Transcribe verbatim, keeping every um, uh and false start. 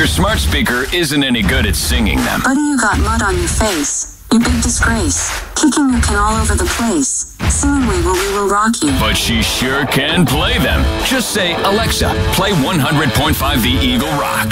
your smart speaker isn't any good at singing them. Buddy, you got mud on your face. You big disgrace. Kicking your can all over the place. Singing We Will, We Will Rock You. But she sure can play them. Just say, Alexa, play one hundred point five The Eagle Rock.